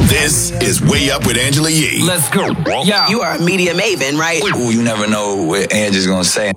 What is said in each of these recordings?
This is Way Up with Angela Yee. Let's go. Yeah. You are a media maven, right? Ooh, you never know what Angela's gonna say.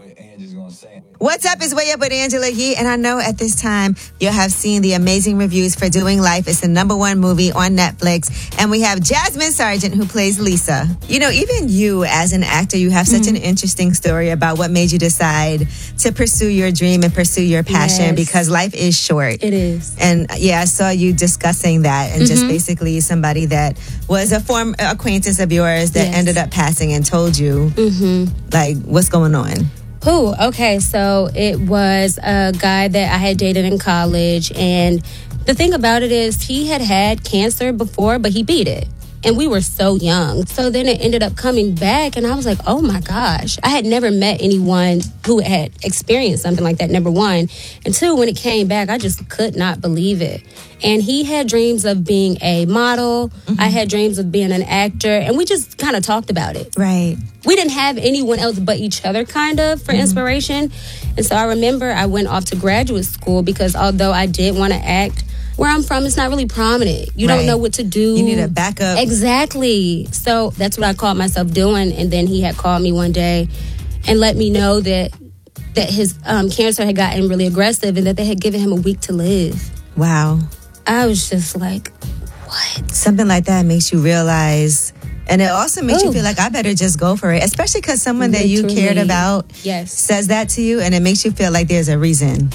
What's up? It's Way Up with Angela Yee, and I know at this time you have seen the amazing reviews for Doing Life. It's the #1 movie on Netflix, and we have Jasmine Sargent who plays Lisa. You know, even you as an actor, you have such an interesting story about what made you decide to pursue your dream and pursue your passion, because life is short. It is. And yeah, I saw you discussing that, and just basically somebody that was a former acquaintance of yours that ended up passing and told you, like, what's going on? Okay, so it was a guy that I had dated in college, and the thing about it is he had cancer before, but he beat it. And we were so young. So then it ended up coming back, and I was like, oh my gosh. I had never met anyone who had experienced something like that, number one. And two, when it came back, I just could not believe it. And he had dreams of being a model. I had dreams of being an actor. And we just kind of talked about it. Right. We didn't have anyone else but each other, kind of, for inspiration. And so I remember I went off to graduate school because although I did want to act, where I'm from, it's not really prominent. You don't know what to do. You need a backup. Exactly. So that's what I caught myself doing. And then he had called me one day and let me know that his cancer had gotten really aggressive and that they had given him a week to live. Wow. I was just like, what? Something like that makes you realize, and it also makes you feel like I better just go for it, especially because someone that you cared about says that to you, and it makes you feel like there's a reason.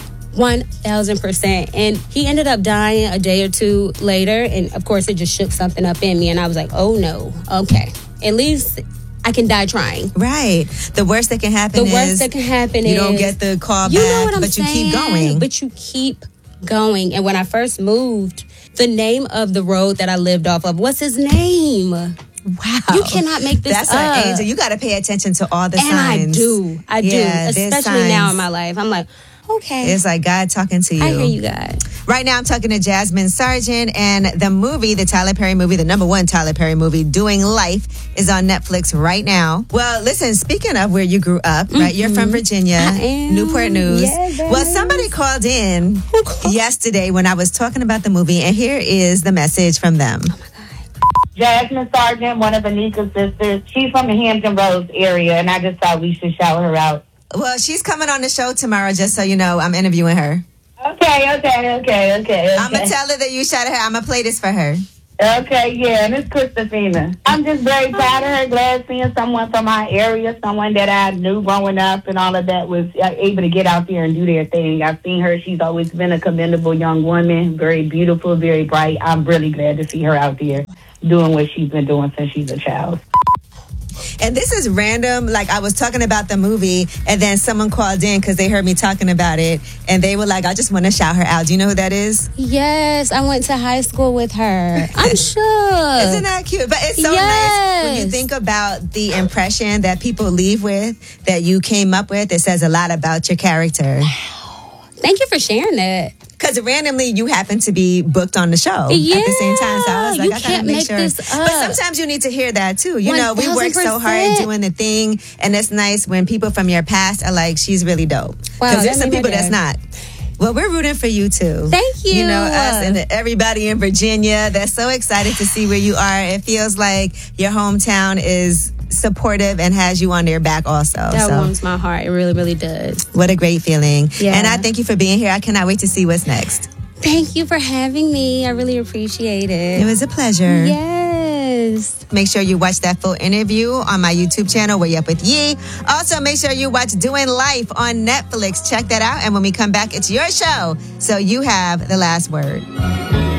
1,000%. And he ended up dying a day or two later. And of course, it just shook something up in me. And I was like, oh no, okay. At least I can die trying. Right. The worst that can happen is you don't get the call back, know what I'm but saying? you keep going. But you keep going. And when I first moved, the name of the road that I lived off of, what's his name? Wow. You cannot make this That's up. an angel. You got to pay attention to all the signs. And I do. Especially now in my life. I'm like, okay. It's like God talking to you. I hear you, God. Right now, I'm talking to Jasmine Sargent, and the movie, the Tyler Perry movie, the #1 Tyler Perry movie, Doing Life, is on Netflix right now. Well, listen, speaking of where you grew up, right? You're from Virginia, Newport News. Well, somebody called in yesterday when I was talking about the movie, and here is the message from them. Oh, my God. Jasmine Sargent, one of Anika's sisters. She's from the Hampton Roads area, and I just thought we should shout her out. Well, she's coming on the show tomorrow, just so you know. I'm interviewing her. Okay. I'm going to tell her that you shouted her. I'm going to play this for her. Okay, yeah, and it's Christopina. I'm just very proud of her. Glad seeing someone from our area, someone that I knew growing up and all of that was able to get out there and do their thing. I've seen her. She's always been a commendable young woman, very beautiful, very bright. I'm really glad to see her out there doing what she's been doing since she's a child. And this is random. Like, I was talking about the movie, and then someone called in because they heard me talking about it, and they were like, I just want to shout her out. Do you know who that is? Yes, I went to high school with her. I'm sure. Isn't that cute? But it's so nice when you think about the impression that people leave with, that you came up with. It says a lot about your character. Wow. Thank you for sharing that. Because randomly you happen to be booked on the show at the same time. So I was like, you I can't gotta make sure. This up. But sometimes you need to hear that too. You know, we work so hard doing the thing, and it's nice when people from your past are like, she's really dope. Because there's some people that's not. Well, we're rooting for you too. Thank you. You know, us and everybody in Virginia that's so excited to see where you are. It feels like your hometown is supportive and has you on their back also. That warms my heart. It really, really does. What a great feeling. Yeah. And I thank you for being here. I cannot wait to see what's next. Thank you for having me. I really appreciate it. It was a pleasure. Yes. Make sure you watch that full interview on my YouTube channel, Way Up with Yee. Also, make sure you watch Doing Life on Netflix. Check that out. And when we come back, it's your show. So you have the last word.